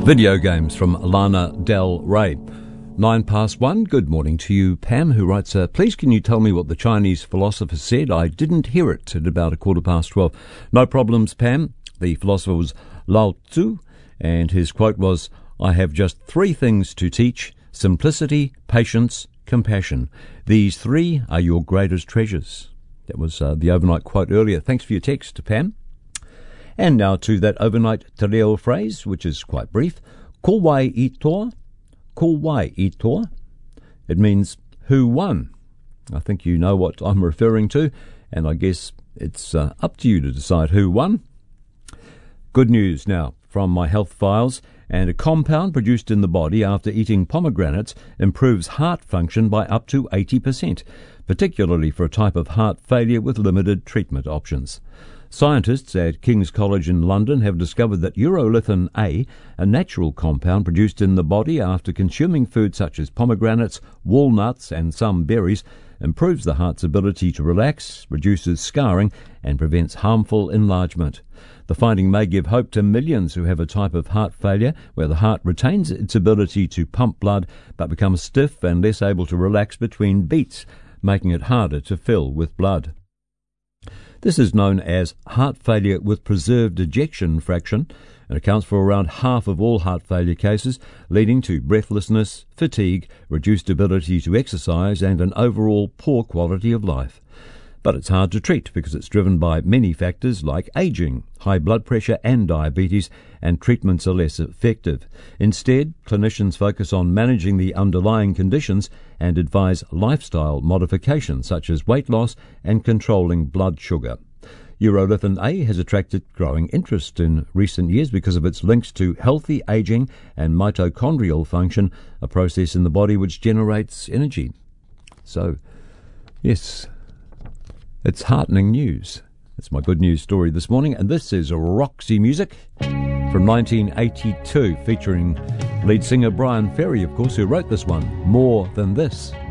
Video games from Lana Del Rey. 1:09. Good morning to you, Pam, who writes, please can you tell me what the Chinese philosopher said? I didn't hear it at about 12:15. No problems, Pam. The philosopher was Lao Tzu, and his quote was, I have just three things to teach: simplicity, patience, compassion. These three are your greatest treasures. That was the overnight quote earlier. Thanks for your text, Pam. And now to that overnight te reo phrase, which is quite brief. Ko wai I toa, ko wai I toa. It means, who won? I think you know what I'm referring to, and I guess it's up to you to decide who won. Good news now from my health files. And a compound produced in the body after eating pomegranates improves heart function by up to 80%, particularly for a type of heart failure with limited treatment options. Scientists at King's College in London have discovered that urolithin A, a natural compound produced in the body after consuming foods such as pomegranates, walnuts and some berries, improves the heart's ability to relax, reduces scarring and prevents harmful enlargement. The finding may give hope to millions who have a type of heart failure where the heart retains its ability to pump blood but becomes stiff and less able to relax between beats, making it harder to fill with blood. This is known as heart failure with preserved ejection fraction and accounts for around half of all heart failure cases, leading to breathlessness, fatigue, reduced ability to exercise and an overall poor quality of life. But it's hard to treat because it's driven by many factors like aging, high blood pressure and diabetes, and treatments are less effective. Instead, clinicians focus on managing the underlying conditions and advise lifestyle modifications such as weight loss and controlling blood sugar. Urolithin A has attracted growing interest in recent years because of its links to healthy aging and mitochondrial function, a process in the body which generates energy. So, yes, it's heartening news. That's my good news story this morning, and this is Roxy Music from 1982, featuring lead singer Brian Ferry, of course, who wrote this one, More Than This.